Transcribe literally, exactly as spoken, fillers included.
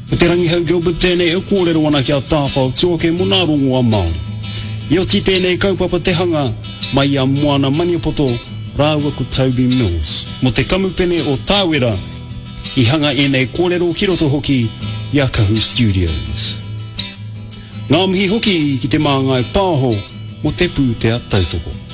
Te rangi hau gilbert tēnei e kōrero ana ki a tāwhao tua ke mona rongo a Māori. I o ti tēnei kaupapa te hanga mai a Moana Maniapoto rāua ko Toby Mills. Mo te kamupene o Tāwera i hanga e nei kōrero ki roto hoki i a Kahu Studios. Ngā mihi hoki ki te māngai pāho mo te pūtea tautoko.